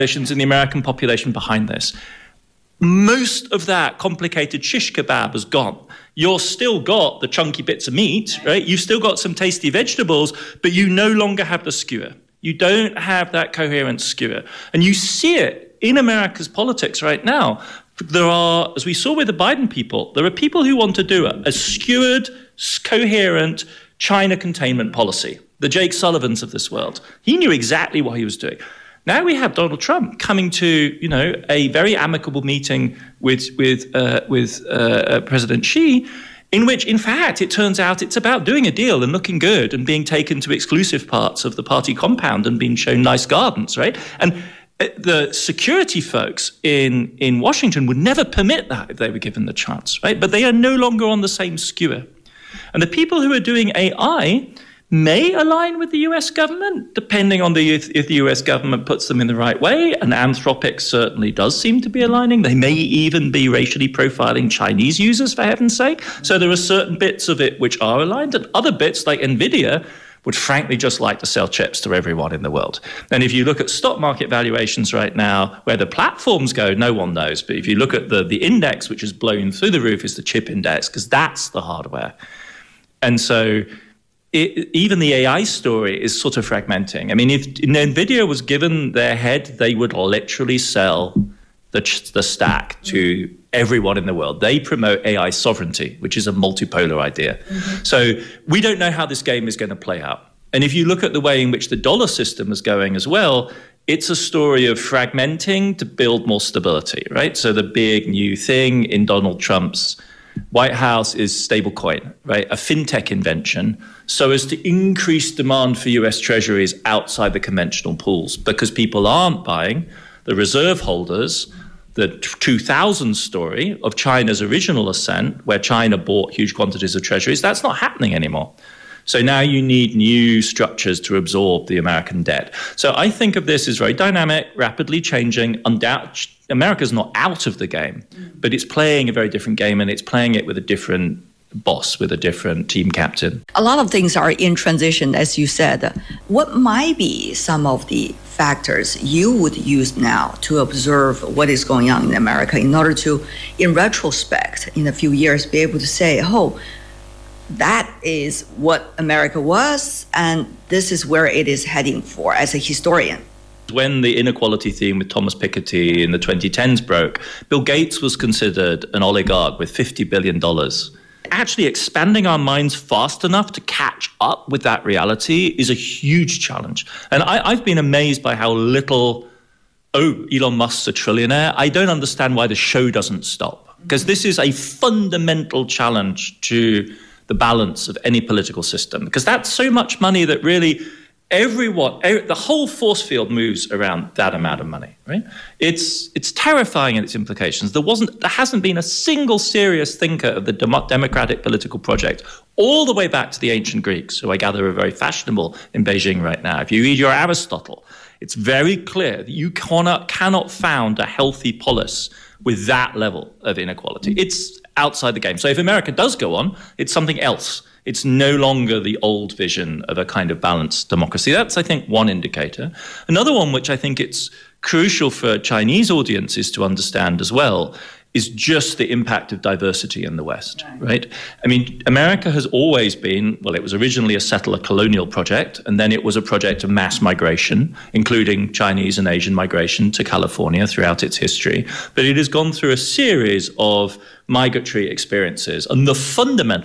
in the American population behind this. Most of that complicated shish kebab has gone. You've still got the chunky bits of meat, right? You've still got some tasty vegetables, but you no longer have the skewer. You don't have that coherent skewer. And you see it in America's politics right now. There are, as we saw with the Biden people, there are people who want to do a skewered, coherent China containment policy. The Jake Sullivans of this world. He knew exactly what he was doing. Now we have Donald Trump coming to, a very amicable meeting with President Xi, in which, in fact, it turns out it's about doing a deal and looking good and being taken to exclusive parts of the party compound and being shown nice gardens, right? And the security folks in Washington would never permit that if they were given the chance, right? But they are no longer on the same skewer. And the people who are doing AI may align with the US government, depending on if the US government puts them in the right way. And Anthropic certainly does seem to be aligning. They may even be racially profiling Chinese users, for heaven's sake. So there are certain bits of it which are aligned, and other bits, like NVIDIA, would frankly just like to sell chips to everyone in the world. And if you look at stock market valuations right now, where the platforms go, no one knows. But if you look at the index, which is blown through the roof, is the chip index, because that's the hardware. And so even the AI story is sort of fragmenting. I mean, if NVIDIA was given their head, they would literally sell the stack to everyone in the world. They promote AI sovereignty, which is a multipolar idea. Mm-hmm. So we don't know how this game is going to play out. And if you look at the way in which the dollar system is going as well, it's a story of fragmenting to build more stability, right? So the big new thing in Donald Trump's White House is stablecoin, right? A fintech invention, so as to increase demand for US treasuries outside the conventional pools, because people aren't buying the reserve holders, the 2000 story of China's original ascent, where China bought huge quantities of treasuries. That's not happening anymore. So now you need new structures to absorb the American debt. So I think of this as very dynamic, rapidly changing. America's not out of the game, but it's playing a very different game, and it's playing it with a different boss, with a different team captain. A lot of things are in transition, as you said. What might be some of the factors you would use now to observe what is going on in America in order to, in retrospect, in a few years, be able to say, oh, that is what America was, and this is where it is heading for as a historian? When the inequality theme with Thomas Piketty in the 2010s broke, Bill Gates was considered an oligarch with $50 billion. Actually expanding our minds fast enough to catch up with that reality is a huge challenge. And I've been amazed by how little, Elon Musk's a trillionaire. I don't understand why the show doesn't stop, because this is a fundamental challenge to the balance of any political system, because that's so much money that really the whole force field moves around that amount of money, right? It's terrifying in its implications. There hasn't been a single serious thinker of the democratic political project all the way back to the ancient Greeks, who I gather are very fashionable in Beijing right now. If you read your Aristotle, it's very clear that you cannot found a healthy polis with that level of inequality. It's outside the game. So if America does go on, it's something else. It's no longer the old vision of a kind of balanced democracy. That's, I think, one indicator. Another one, which I think it's crucial for Chinese audiences to understand as well, is just the impact of diversity in the West, right? I mean, America has always been, well, it was originally a settler colonial project, and then it was a project of mass migration, including Chinese and Asian migration to California throughout its history. But it has gone through a series of migratory experiences. And the fundamental